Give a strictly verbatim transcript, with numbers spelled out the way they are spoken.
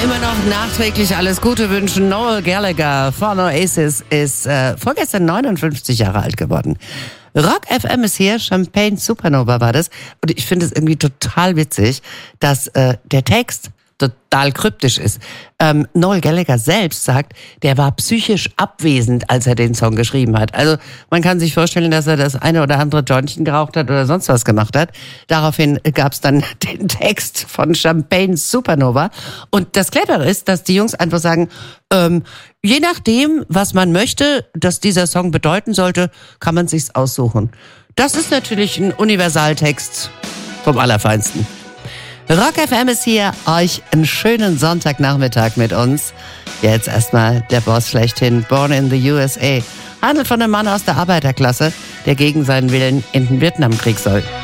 immer noch nachträglich alles Gute wünschen. Noel Gallagher von Oasis ist äh, vorgestern neunundfünfzig Jahre alt geworden. Rock F M ist hier, Champagne Supernova war das. Und ich finde es irgendwie total witzig, dass äh, der Text total kryptisch ist. Ähm, Noel Gallagher selbst sagt, der war psychisch abwesend, als er den Song geschrieben hat. Also man kann sich vorstellen, dass er das eine oder andere Jointchen geraucht hat oder sonst was gemacht hat. Daraufhin gab es dann den Text von Champagne Supernova. Und das Clevere ist, dass die Jungs einfach sagen, ähm, je nachdem, was man möchte, dass dieser Song bedeuten sollte, kann man sich's aussuchen. Das ist natürlich ein Universaltext vom Allerfeinsten. Rock F M ist hier, euch einen schönen Sonntagnachmittag mit uns. Jetzt erstmal der Boss schlechthin, Born in the U S A. Handelt von einem Mann aus der Arbeiterklasse, der gegen seinen Willen in den Vietnamkrieg soll.